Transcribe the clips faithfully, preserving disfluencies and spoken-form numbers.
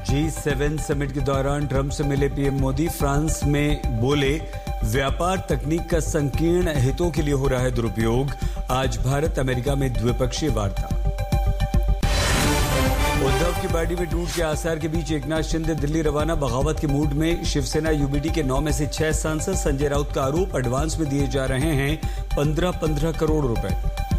जी seven summit के दौरान Trump से मिले पीएम मोदी, फ्रांस में बोले व्यापार तकनीक का संकीर्ण हितों के लिए हो रहा है दुरुपयोग। आज भारत अमेरिका में द्विपक्षीय वार्ता। उद्धव की पार्टी में टूट के आसार के बीच एकनाथ शिंदे दिल्ली रवाना, बगावत के मूड में शिवसेना यूबीटी के नौ में से छह सांसद। संजय राउत का आरोप, एडवांस में दिए जा रहे हैं पंद्रह पंद्रह करोड़ रुपए।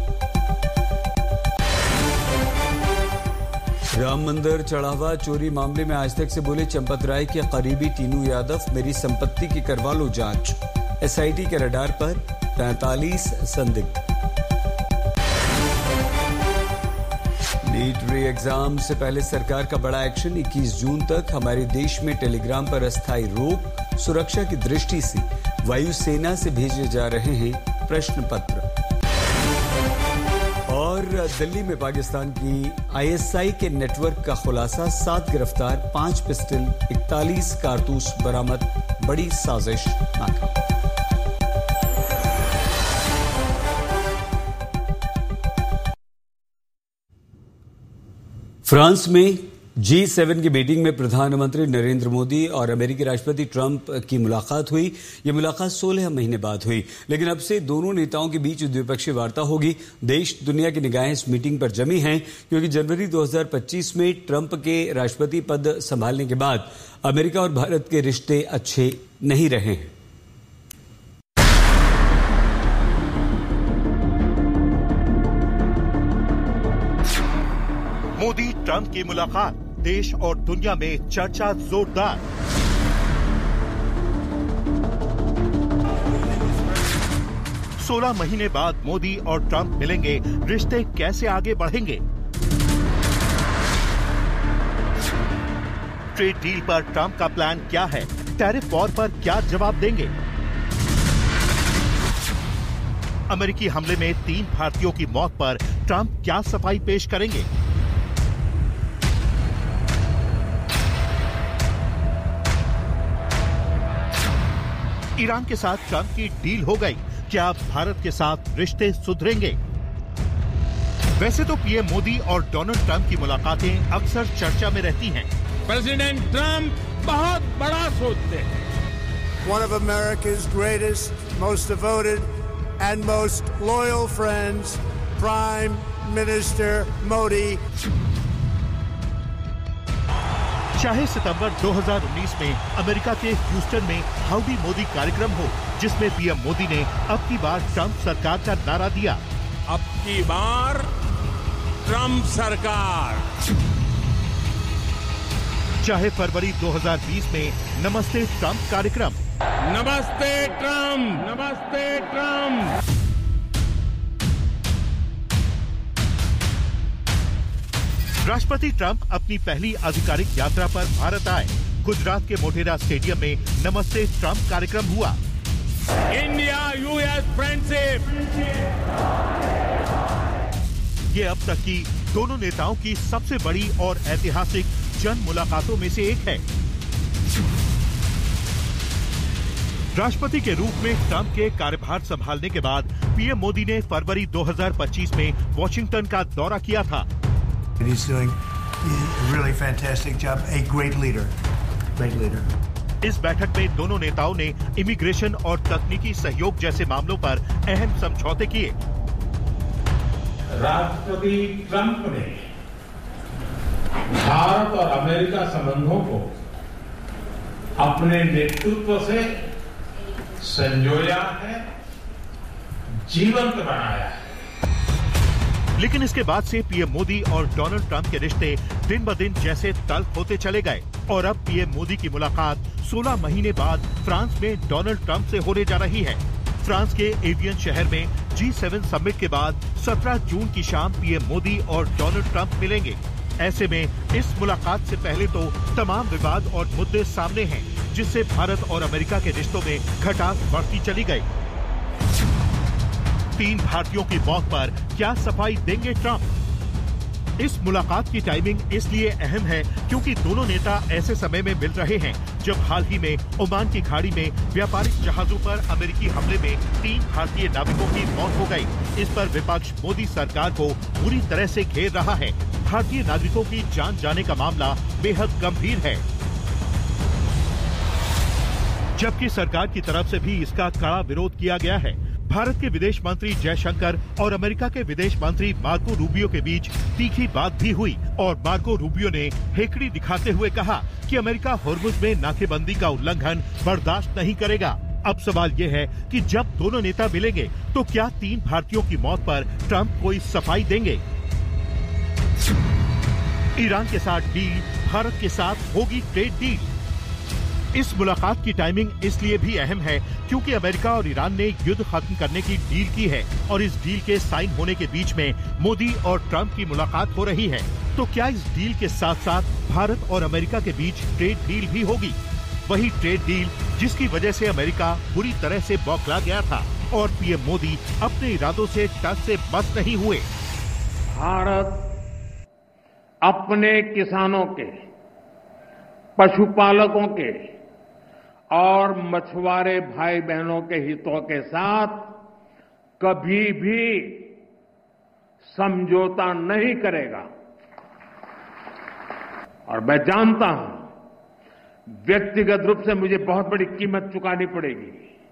राम मंदिर चढ़ावा चोरी मामले में आज तक से बोले चंपत राय के करीबी टीनू यादव, मेरी संपत्ति की करवा लो जांच। एसआईटी के रडार पर पैंतालीस संदिग्ध। नीट री एग्जाम से पहले सरकार का बड़ा एक्शन, इक्कीस जून तक हमारे देश में टेलीग्राम पर अस्थायी रोक। सुरक्षा की दृष्टि से वायुसेना से भेजे जा रहे हैं प्रश्न पत्र। और दिल्ली में पाकिस्तान की आईएसआई के नेटवर्क का खुलासा, सात गिरफ्तार, पांच पिस्टल, इकतालीस कारतूस बरामद, बड़ी साजिश नाकाम। फ्रांस में जी सेवन की मीटिंग में प्रधानमंत्री नरेंद्र मोदी और अमेरिकी राष्ट्रपति ट्रंप की मुलाकात हुई। यह मुलाकात सोलह महीने बाद हुई, लेकिन अब से दोनों नेताओं के बीच द्विपक्षीय वार्ता होगी। देश दुनिया की निगाहें इस मीटिंग पर जमी हैं, क्योंकि जनवरी दो हज़ार पच्चीस में ट्रंप के राष्ट्रपति पद संभालने के बाद अमेरिका और भारत के रिश्ते अच्छे नहीं रहे हैं। मोदी ट्रंप की मुलाकात, देश और दुनिया में चर्चा जोरदार। सोलह महीने बाद मोदी और ट्रंप मिलेंगे, रिश्ते कैसे आगे बढ़ेंगे? ट्रेड डील पर ट्रंप का प्लान क्या है? टैरिफ वॉर पर क्या जवाब देंगे? अमेरिकी हमले में तीन भारतीयों की मौत पर ट्रंप क्या सफाई पेश करेंगे? ईरान के साथ ट्रंप की डील हो गई, क्या भारत के साथ रिश्ते सुधरेंगे? वैसे तो पीएम मोदी और डोनाल्ड ट्रंप की मुलाकातें अक्सर चर्चा में रहती हैं। प्रेसिडेंट ट्रंप बहुत बड़ा सोचते हैं। One of America's greatest, most devoted and most loyal friends, Prime Minister Modi. चाहे सितंबर दो हज़ार उन्नीस में अमेरिका के ह्यूस्टन में हाउडी मोदी कार्यक्रम हो, जिसमें पीएम मोदी ने अब की बार ट्रंप सरकार का नारा दिया, अब की बार ट्रंप सरकार। चाहे फरवरी दो हज़ार बीस में नमस्ते ट्रंप कार्यक्रम, नमस्ते ट्रंप, नमस्ते ट्रंप। राष्ट्रपति ट्रंप अपनी पहली आधिकारिक यात्रा पर भारत आए। गुजरात के मोटेरा स्टेडियम में नमस्ते ट्रंप कार्यक्रम हुआ। इंडिया यूएस फ्रेंडशिप, ये अब तक की दोनों नेताओं की सबसे बड़ी और ऐतिहासिक जन मुलाकातों में से एक है। राष्ट्रपति के रूप में ट्रंप के कार्यभार संभालने के बाद पीएम मोदी ने फरवरी दो हज़ार पच्चीस में वॉशिंगटन का दौरा किया था। He's doing a really fantastic job, a great leader, great leader. इस बैठक में दोनों नेताओं ने इमिग्रेशन और तकनीकी सहयोग जैसे मामलों पर अहम समझौते किए। राष्ट्रपति ट्रंप ने भारत और अमेरिका संबंधों को अपने नेतृत्व से संजोया है, जीवंत बनाया है। लेकिन इसके बाद से पीएम मोदी और डोनाल्ड ट्रंप के रिश्ते दिन ब दिन जैसे तल्ख होते चले गए और अब पीएम मोदी की मुलाकात सोलह महीने बाद फ्रांस में डोनाल्ड ट्रंप से होने जा रही है। फ्रांस के एवियन शहर में जी सेवन समिट के बाद सत्रह जून की शाम पीएम मोदी और डोनाल्ड ट्रंप मिलेंगे। ऐसे में इस मुलाकात से पहले तो तमाम विवाद और मुद्दे सामने हैं, जिससे भारत और अमेरिका के रिश्तों में खटास बढ़ती चली गई। तीन भारतीयों की मौत पर क्या सफाई देंगे ट्रंप? इस मुलाकात की टाइमिंग इसलिए अहम है क्योंकि दोनों नेता ऐसे समय में मिल रहे हैं जब हाल ही में ओमान की खाड़ी में व्यापारिक जहाजों पर अमेरिकी हमले में तीन भारतीय नाविकों की मौत हो गई। इस पर विपक्ष मोदी सरकार को बुरी तरह से घेर रहा है। भारतीय नागरिकों की जान जाने का मामला बेहद गंभीर है, जबकि सरकार की तरफ से भी इसका कड़ा विरोध किया गया है। भारत के विदेश मंत्री जयशंकर और अमेरिका के विदेश मंत्री मार्को रूबियो के बीच तीखी बात भी हुई और मार्को रूबियो ने हेकड़ी दिखाते हुए कहा कि अमेरिका होर्मुज में नाकेबंदी का उल्लंघन बर्दाश्त नहीं करेगा। अब सवाल ये है कि जब दोनों नेता मिलेंगे तो क्या तीन भारतीयों की मौत पर ट्रंप कोई सफाई देंगे? ईरान के साथ डील, भारत के साथ होगी ट्रेड डील। इस मुलाकात की टाइमिंग इसलिए भी अहम है क्योंकि अमेरिका और ईरान ने युद्ध खत्म करने की डील की है और इस डील के साइन होने के बीच में मोदी और ट्रंप की मुलाकात हो रही है। तो क्या इस डील के साथ साथ भारत और अमेरिका के बीच ट्रेड डील भी होगी? वही ट्रेड डील जिसकी वजह से अमेरिका बुरी तरह से बौखला गया था और पीएम मोदी अपने इरादों से टस से बस नहीं हुए। भारत अपने किसानों के, पशुपालकों के और मछुआरे भाई बहनों के हितों के साथ कभी भी समझौता नहीं करेगा। और मैं जानता हूं व्यक्तिगत रूप से मुझे बहुत बड़ी कीमत चुकानी पड़ेगी,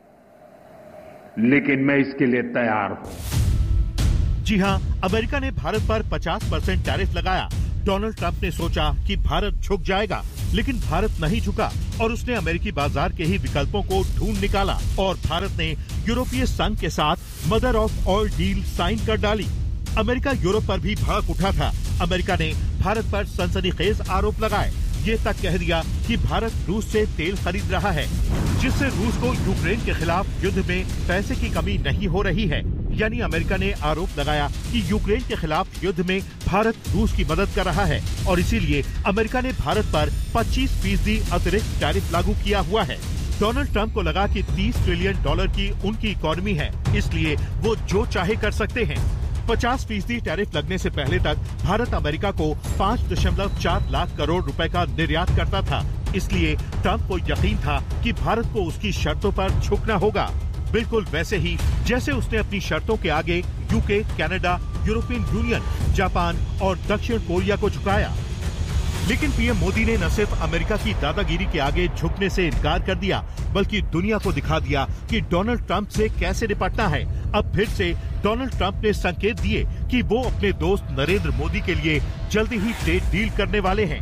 लेकिन मैं इसके लिए तैयार हूं। जी हां, अमेरिका ने भारत पर पचास परसेंट टैरिफ लगाया। डोनाल्ड ट्रंप ने सोचा कि भारत झुक जाएगा, लेकिन भारत नहीं झुका और उसने अमेरिकी बाजार के ही विकल्पों को ढूंढ निकाला और भारत ने यूरोपीय संघ के साथ mother of all deal sign कर डाली। अमेरिका यूरोप पर भी भड़क उठा था। अमेरिका ने भारत पर सनसनीखेज आरोप लगाए, ये तक कह दिया कि भारत रूस से तेल खरीद रहा है, जिससे रूस को यूक्रेन के खिलाफ युद्ध में पैसे की कमी नहीं हो रही है। यानी अमेरिका ने आरोप लगाया कि यूक्रेन के खिलाफ युद्ध में भारत रूस की मदद कर रहा है और इसीलिए अमेरिका ने भारत पर पच्चीस फीसदी अतिरिक्त टैरिफ लागू किया हुआ है। डोनाल्ड ट्रंप को लगा कि तीस ट्रिलियन डॉलर की उनकी इकोनॉमी है, इसलिए वो जो चाहे कर सकते हैं। पचास फीसदी टैरिफ लगने से पहले तक भारत अमेरिका को पाँच दशमलव चार लाख करोड़ रुपए का निर्यात करता था। इसलिए ट्रंप को यकीन था कि भारत को उसकी शर्तों पर झुकना होगा, बिल्कुल वैसे ही जैसे उसने अपनी शर्तों के आगे UK, Canada, European union, Japan और दक्षिण कोरिया को झुकाया। लेकिन पीएम मोदी ने न सिर्फ अमेरिका की दादागिरी के आगे झुकने से इनकार कर दिया, बल्कि दुनिया को दिखा दिया कि डोनाल्ड ट्रंप से कैसे निपटना है। अब फिर से डोनाल्ड ट्रंप ने संकेत दिए कि वो अपने दोस्त नरेंद्र मोदी के लिए जल्दी ही ट्रेड डील करने वाले हैं।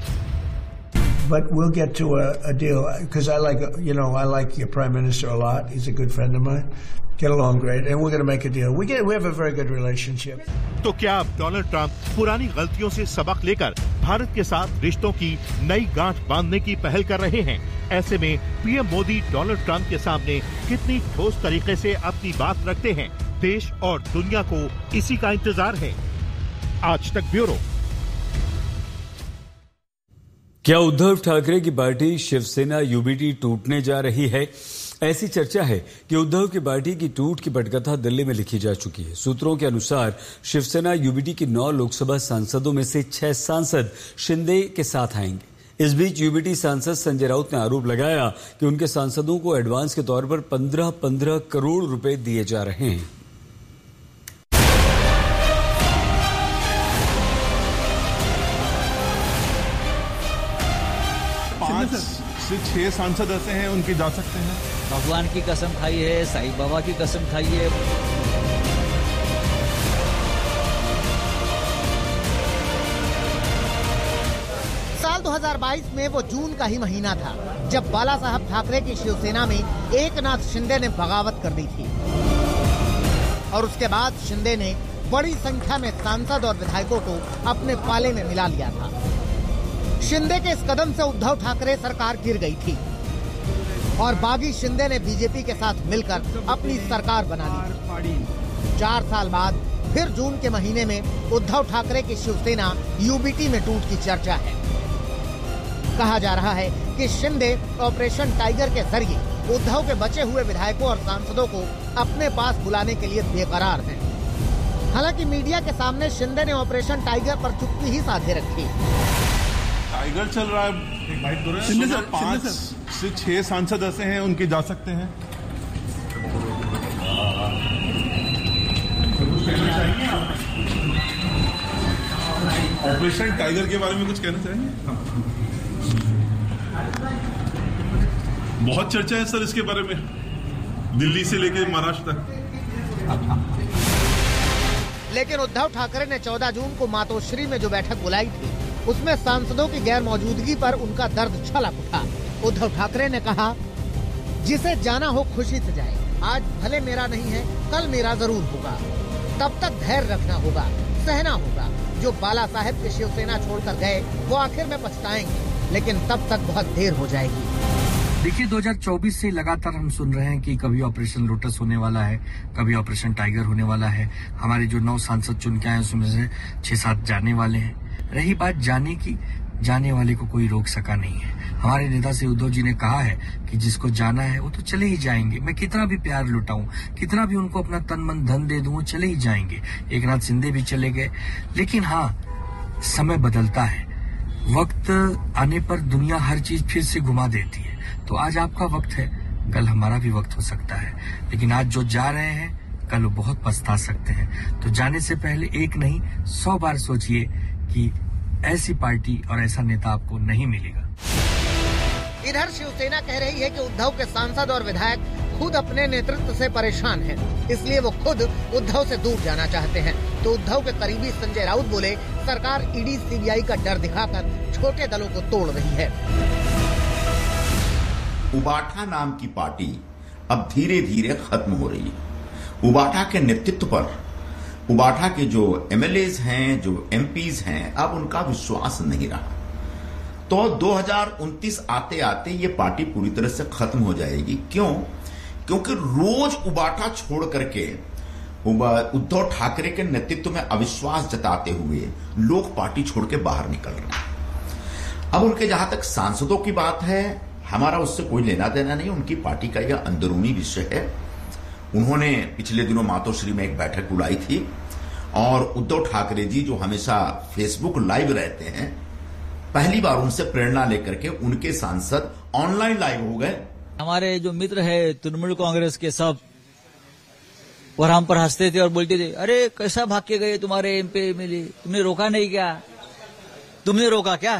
But we'll get to a, a deal because I like, you know, I like your prime minister a lot. He's a good friend of mine. Get along great, and we're going to make a deal. We get, we have a very good relationship. तो क्या अब Donald Trump पुरानी गलतियों से सबक लेकर भारत के साथ रिश्तों की नई गांठ बांधने की पहल कर रहे हैं? ऐसे में पीएम मोदी डोनाल्ड ट्रंप के सामने कितनी ठोस तरीके से अपनी बात रखते हैं, देश और दुनिया को इसी का इंतजार है। आज तक ब्यूरो। क्या उद्धव ठाकरे की पार्टी शिवसेना यूबीटी टूटने जा रही है? ऐसी चर्चा है कि उद्धव की पार्टी की टूट की पटकथा दिल्ली में लिखी जा चुकी है। सूत्रों के अनुसार शिवसेना यूबीटी के नौ लोकसभा सांसदों में से छह सांसद शिंदे के साथ आएंगे। इस बीच यूबीटी सांसद संजय राउत ने आरोप लगाया कि उनके सांसदों को एडवांस के तौर पर पंद्रह पंद्रह करोड़ रुपए दिए जा रहे हैं। पांच से छह सांसद ऐसे हैं, उनकी जा सकते हैं। भगवान की कसम खाई है, साईं बाबा की कसम खाई है। साल दो हज़ार बाईस में वो जून का ही महीना था जब बाला साहब ठाकरे की शिवसेना में एकनाथ शिंदे ने बगावत कर दी थी और उसके बाद शिंदे ने बड़ी संख्या में सांसद और विधायकों को अपने पाले में मिला लिया था। शिंदे के इस कदम से उद्धव ठाकरे सरकार गिर गई थी और बागी शिंदे ने बीजेपी के साथ मिलकर अपनी सरकार बना ली। चार साल बाद फिर जून के महीने में उद्धव ठाकरे की शिवसेना यूबीटी में टूट की चर्चा है। कहा जा रहा है कि शिंदे ऑपरेशन टाइगर के जरिए उद्धव के बचे हुए विधायकों और सांसदों को अपने पास बुलाने के लिए बेकरार हैं। हालांकि मीडिया के सामने शिंदे ने ऑपरेशन टाइगर पर चुप्पी ही साधे रखी। टाइगर चल रहा है, शिंदे सर पांच से छह सांसद ऐसे हैं उनके जा सकते हैं। ऑपरेशन टाइगर के बारे में कुछ कहना चाहेंगे? बहुत चर्चा है सर इसके बारे में, दिल्ली से लेकर महाराष्ट्र तक। लेकिन उद्धव ठाकरे ने चौदह जून को मातोश्री में जो बैठक बुलाई थी, उसमें सांसदों की गैर मौजूदगी पर उनका दर्द छलक उठा। उद्धव ठाकरे ने कहा, जिसे जाना हो खुशी से जाए, आज भले मेरा नहीं है, कल मेरा जरूर होगा। तब तक धैर्य रखना होगा, सहना होगा। जो बाला साहेब की शिवसेना छोड़कर गए वो आखिर में पछताएंगे, लेकिन तब तक बहुत देर हो जाएगी। देखिए, दो हज़ार चौबीस से लगातार हम सुन रहे हैं कि कभी ऑपरेशन लोटस होने वाला है, कभी ऑपरेशन टाइगर होने वाला है। हमारे जो नौ सांसद चुन के आए उसमें से छह सात जाने वाले हैं। रही बात जाने की, जाने वाले को कोई रोक सका नहीं है। हमारे नेता से उद्धव जी ने कहा है कि जिसको जाना है वो तो चले ही जाएंगे। मैं कितना भी प्यार लुटाऊं, कितना भी उनको अपना तन मन धन दे दूं, वो चले ही जाएंगे। एक नाथ शिंदे भी चले गए। लेकिन हाँ, समय बदलता है। वक्त आने पर दुनिया हर चीज फिर से घुमा देती है। तो आज आपका वक्त है, कल हमारा भी वक्त हो सकता है। लेकिन आज जो जा रहे हैं, कल वो बहुत पछता सकते हैं। तो जाने से पहले एक नहीं सौ बार सोचिए कि ऐसी पार्टी और ऐसा नेता आपको नहीं मिलेगा। इधर शिवसेना कह रही है कि उद्धव के सांसद और विधायक खुद अपने नेतृत्व से परेशान हैं, इसलिए वो खुद उद्धव से दूर जाना चाहते हैं। तो उद्धव के करीबी संजय राउत बोले, सरकार ईडी सीबीआई का डर दिखाकर छोटे दलों को तोड़ रही है। उबाठा नाम की पार्टी अब धीरे धीरे खत्म हो रही है। उबाठा के नेतृत्व पर उबाठा के जो एमएलएज हैं, जो एमपीज हैं, अब उनका विश्वास नहीं रहा। तो दो हज़ार उनतीस आते आते ये पार्टी पूरी तरह से खत्म हो जाएगी। क्यों? क्योंकि रोज उबाठा छोड़ करके उद्धव ठाकरे के नेतृत्व में अविश्वास जताते हुए लोग पार्टी छोड़ के बाहर निकल रहे हैं। अब उनके जहां तक सांसदों की बात है, हमारा उससे कोई लेना देना नहीं। उनकी पार्टी का यह अंदरूनी विषय है। उन्होंने पिछले दिनों मातोश्री में एक बैठक बुलाई थी और उद्धव ठाकरे जी जो हमेशा फेसबुक लाइव रहते हैं, पहली बार उनसे प्रेरणा लेकर के उनके सांसद ऑनलाइन लाइव हो गए। हमारे जो मित्र है तृणमूल कांग्रेस के सब, और हम पर हंसते थे और बोलते थे, अरे कैसा भाग के गए तुम्हारे एमपी एमएलए, तुमने रोका नहीं क्या? तुमने रोका क्या?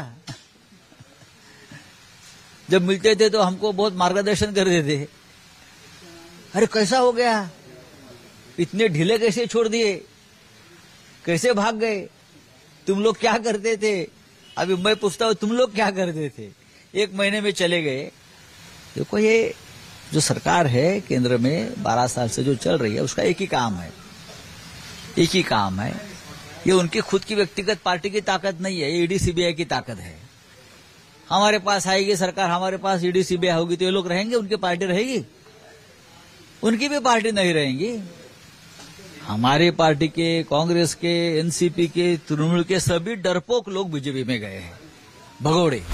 जब मिलते थे तो हमको बहुत मार्गदर्शन करते थे। अरे कैसा हो गया, इतने ढीले कैसे छोड़ दिए, कैसे भाग गए, तुम लोग क्या करते थे? अभी मैं पूछता हूं, तुम लोग क्या करते थे? एक महीने में चले गए। देखो, ये जो सरकार है केंद्र में बारह साल से जो चल रही है, उसका एक ही काम है, एक ही काम है। ये उनकी खुद की व्यक्तिगत पार्टी की ताकत नहीं है, ये ईडी सीबीआई की ताकत है। हमारे पास आएगी सरकार, हमारे पास ईडी सीबीआई होगी तो ये लोग रहेंगे, उनकी पार्टी रहेगी? उनकी भी पार्टी नहीं रहेंगी। हमारी पार्टी के, कांग्रेस के, एनसीपी के, तृणमूल के सभी डरपोक लोग बीजेपी में गए हैं, भगोड़े।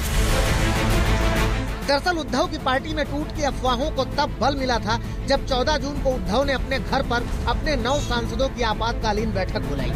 दरअसल उद्धव की पार्टी में टूट की अफवाहों को तब बल मिला था जब चौदह जून को उद्धव ने अपने घर पर अपने नौ सांसदों की आपातकालीन बैठक बुलाई।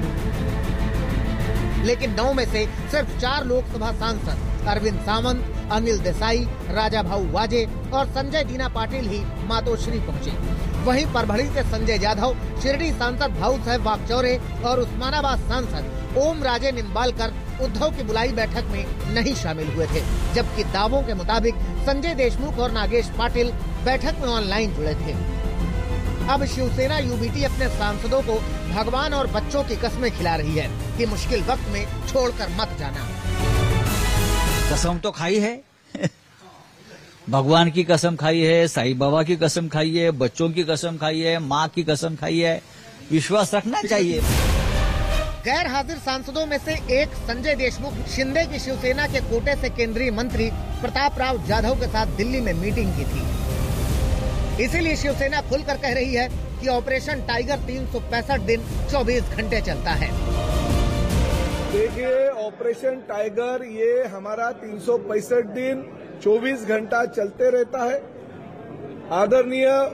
लेकिन नौ में से सिर्फ चार लोकसभा सांसद अरविंद सावंत, अनिल देसाई, राजा भाऊ वाजे और संजय दीना पाटिल ही मातोश्री पहुंचे। वहीं परभणी से संजय यादव, शिरडी सांसद भाऊ साहब वाकचौरे और उस्मानाबाद सांसद ओम राजे निम्बालकर उद्धव की बुलाई बैठक में नहीं शामिल हुए थे, जबकि दावों के मुताबिक संजय देशमुख और नागेश पाटिल बैठक में ऑनलाइन जुड़े थे। अब शिवसेना यूबीटी अपने सांसदों को भगवान और बच्चों की कस्में खिला रही है कि मुश्किल वक्त में छोड़कर मत जाना। कसम तो खाई है, भगवान की कसम खाई है, साईं बाबा की कसम खाई है, बच्चों की कसम खाई है, माँ की कसम खाई है। विश्वास रखना चाहिए। गैर हाजिर सांसदों में से एक संजय देशमुख शिंदे की शिवसेना के कोटे से केंद्रीय मंत्री प्रताप राव जाधव के साथ दिल्ली में मीटिंग की थी। इसीलिए शिवसेना खुलकर कह रही है कि ऑपरेशन टाइगर तीन सौ पैंसठ दिन चौबीस घंटे चलता है। देखिए, ऑपरेशन टाइगर ये हमारा तीन सौ पैंसठ दिन चौबीस घंटा चलते रहता है। आदरणीय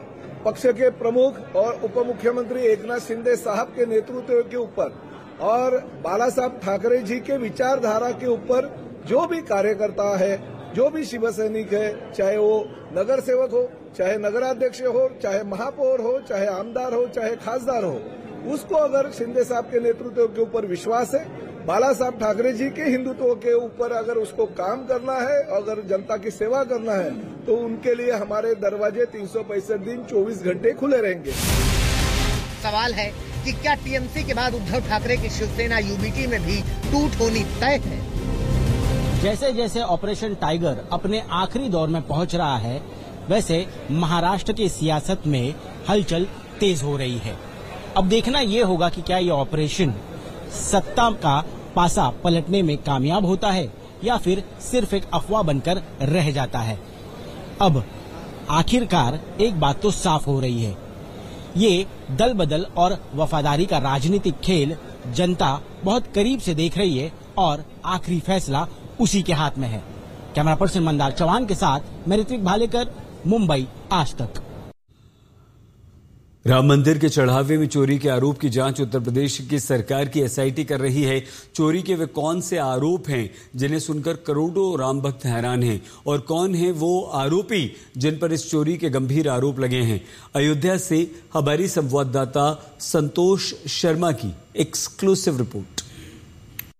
पक्ष के प्रमुख और उप मुख्यमंत्री एकनाथ शिंदे साहब के नेतृत्व के ऊपर और बाला साहब ठाकरे जी के विचारधारा के ऊपर जो भी कार्यकर्ता है, जो भी शिव सैनिक है, चाहे वो नगर सेवक हो, चाहे नगराध्यक्ष हो, चाहे महापौर हो, चाहे आमदार हो, चाहे खासदार हो, उसको अगर शिंदे साहब के नेतृत्व के ऊपर विश्वास है, बाला साहब ठाकरे जी के हिंदुत्व के ऊपर अगर उसको काम करना है, अगर जनता की सेवा करना है, तो उनके लिए हमारे दरवाजे तीन सौ पैंसठ दिन चौबीस घंटे खुले रहेंगे। सवाल है कि क्या टीएमसी के बाद उद्धव ठाकरे की शिवसेना यूबीटी में भी टूट होनी तय है? जैसे जैसे ऑपरेशन टाइगर अपने आखिरी दौर में पहुंच रहा है, वैसे महाराष्ट्र की सियासत में हलचल तेज हो रही है। अब देखना ये होगा कि क्या ये ऑपरेशन सत्ता का पासा पलटने में कामयाब होता है या फिर सिर्फ एक अफवाह बनकर रह जाता है। अब आखिरकार एक बात तो साफ हो रही है, ये दल बदल और वफादारी का राजनीतिक खेल जनता बहुत करीब से देख रही है और आखिरी फैसला उसी के हाथ में है। कैमरा पर्सन मंदार चौहान के साथ मैं ऋत्विक भालेकर, मुंबई, आज तक। राम मंदिर के चढ़ावे में चोरी के आरोप की जांच उत्तर प्रदेश की सरकार की एसआईटी कर रही है। चोरी के वे कौन से आरोप हैं जिन्हें सुनकर करोड़ों राम भक्त हैरान हैं, और कौन है वो आरोपी जिन पर इस चोरी के गंभीर आरोप लगे हैं। अयोध्या से हमारी संवाददाता संतोष शर्मा की एक्सक्लूसिव रिपोर्ट।